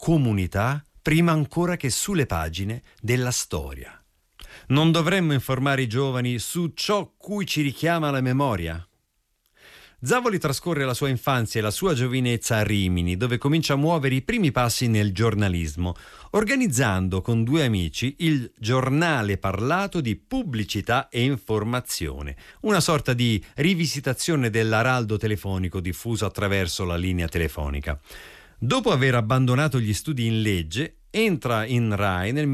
comunità prima ancora che sulle pagine della storia. Non dovremmo informare i giovani su ciò cui ci richiama la memoria? Zavoli trascorre la sua infanzia e la sua giovinezza a Rimini, dove comincia a muovere i primi passi nel giornalismo, organizzando con 2 amici il Giornale Parlato di Pubblicità e Informazione, una sorta di rivisitazione dell'araldo telefonico diffuso attraverso la linea telefonica. Dopo aver abbandonato gli studi in legge, entra in Rai nel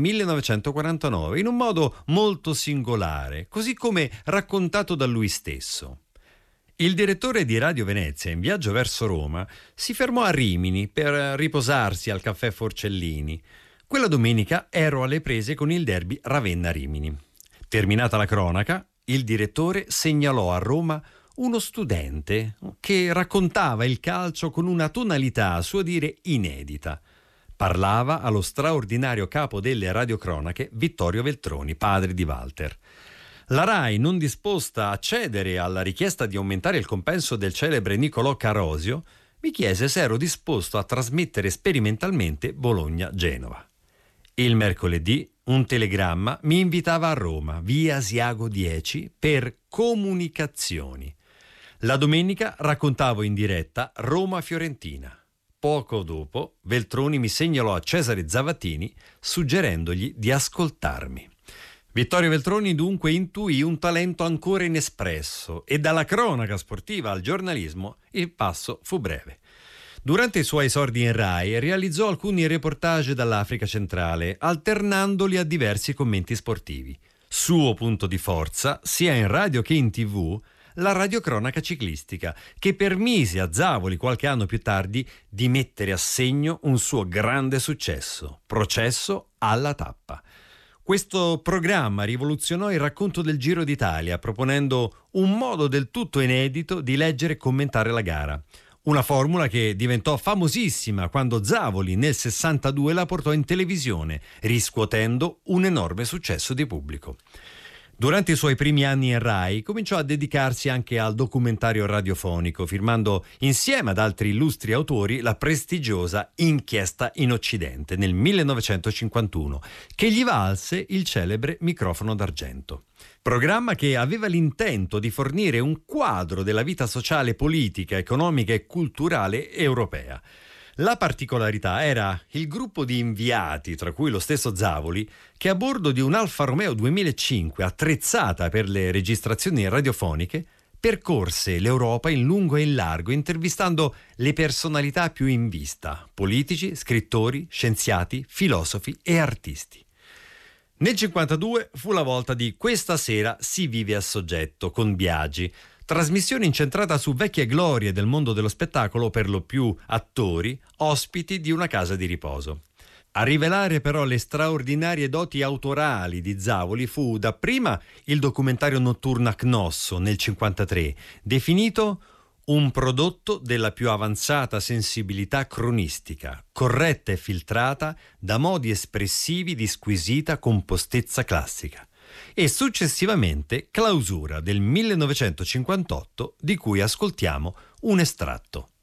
1949 in un modo molto singolare, così come raccontato da lui stesso. Il direttore di Radio Venezia, in viaggio verso Roma, si fermò a Rimini per riposarsi al caffè Forcellini. Quella domenica ero alle prese con il derby Ravenna-Rimini. Terminata la cronaca, il direttore segnalò a Roma uno studente che raccontava il calcio con una tonalità, a suo dire, inedita. Parlava allo straordinario capo delle radiocronache Vittorio Veltroni, padre di Walter. La Rai, non disposta a cedere alla richiesta di aumentare il compenso del celebre Nicolò Carosio, mi chiese se ero disposto a trasmettere sperimentalmente Bologna-Genova. Il mercoledì un telegramma mi invitava a Roma, via Asiago 10, per comunicazioni. La domenica raccontavo in diretta Roma-Fiorentina. Poco dopo, Veltroni mi segnalò a Cesare Zavattini suggerendogli di ascoltarmi. Vittorio Veltroni dunque intuì un talento ancora inespresso e dalla cronaca sportiva al giornalismo il passo fu breve. Durante i suoi esordi in Rai realizzò alcuni reportage dall'Africa centrale, alternandoli a diversi commenti sportivi. Suo punto di forza, sia in radio che in TV, la radiocronaca ciclistica, che permise a Zavoli qualche anno più tardi di mettere a segno un suo grande successo, Processo alla tappa. Questo programma rivoluzionò il racconto del Giro d'Italia, proponendo un modo del tutto inedito di leggere e commentare la gara. Una formula che diventò famosissima quando Zavoli nel 62 la portò in televisione, riscuotendo un enorme successo di pubblico. Durante i suoi primi anni in Rai cominciò a dedicarsi anche al documentario radiofonico, firmando insieme ad altri illustri autori la prestigiosa Inchiesta in Occidente nel 1951, che gli valse il celebre Microfono d'argento. Programma che aveva l'intento di fornire un quadro della vita sociale, politica, economica e culturale europea. La particolarità era il gruppo di inviati, tra cui lo stesso Zavoli, che a bordo di un Alfa Romeo 2005 attrezzata per le registrazioni radiofoniche percorse l'Europa in lungo e in largo, intervistando le personalità più in vista: politici, scrittori, scienziati, filosofi e artisti. Nel 1952 fu la volta di Questa sera si vive a Soggetto con Biagi, trasmissione incentrata su vecchie glorie del mondo dello spettacolo, per lo più attori, ospiti di una casa di riposo. A rivelare però le straordinarie doti autorali di Zavoli fu dapprima il documentario notturno a Cnosso nel 1953, definito un prodotto della più avanzata sensibilità cronistica, corretta e filtrata da modi espressivi di squisita compostezza classica, e successivamente Clausura del 1958, di cui ascoltiamo un estratto.